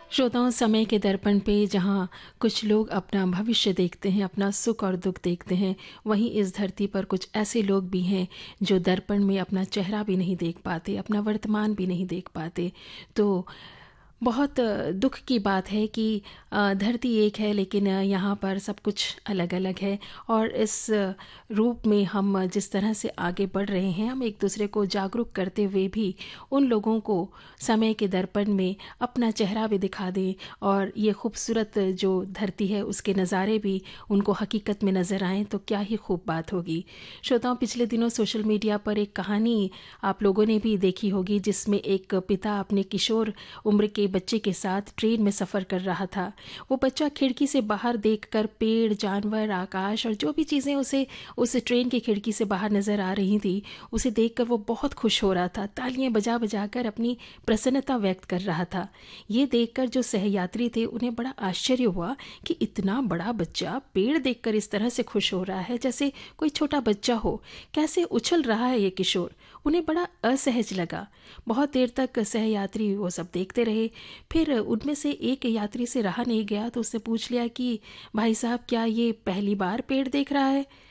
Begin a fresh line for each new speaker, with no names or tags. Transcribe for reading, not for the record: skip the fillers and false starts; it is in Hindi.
श्रोताओं, समय के दर्पण पे जहाँ कुछ लोग अपना भविष्य देखते हैं, अपना सुख और दुख देखते हैं, वहीं इस धरती पर कुछ ऐसे लोग भी हैं जो दर्पण में अपना चेहरा भी नहीं देख पाते, अपना वर्तमान भी नहीं देख पाते। तो बहुत दुख की बात है कि धरती एक है लेकिन यहाँ पर सब कुछ अलग-अलग है। और इस रूप में हम जिस तरह से आगे बढ़ रहे हैं, हम एक दूसरे को जागरूक करते हुए भी उन लोगों को समय के दर्पण में अपना चेहरा भी दिखा दें और ये खूबसूरत जो धरती है उसके नज़ारे भी उनको हकीकत में नज़र आएँ तो क्या ही खूब बात होगी। श्रोताओं, पिछले दिनों सोशल मीडिया पर एक कहानी आप लोगों ने भी देखी होगी जिसमें एक पिता अपने किशोर उम्र के बच्चे के साथ ट्रेन में सफ़र कर रहा था। वो बच्चा खिड़की से बाहर देखकर पेड़, जानवर, आकाश और जो भी चीज़ें उसे उस ट्रेन की खिड़की से बाहर नज़र आ रही थी, उसे देखकर वो बहुत खुश हो रहा था। तालियां बजा बजा कर अपनी प्रसन्नता व्यक्त कर रहा था। ये देखकर जो सहयात्री थे उन्हें बड़ा आश्चर्य हुआ कि इतना बड़ा बच्चा पेड़ देखकर इस तरह से खुश हो रहा है जैसे कोई छोटा बच्चा हो। कैसे उछल रहा है ये किशोर। उन्हें बड़ा असहज लगा। बहुत देर तक सहयात्री वो सब देखते रहे। फिर उनमें से एक यात्री से रहा नहीं गया तो उससे पूछ लिया कि भाई साहब, क्या ये पहली बार पेड़ देख रहा है?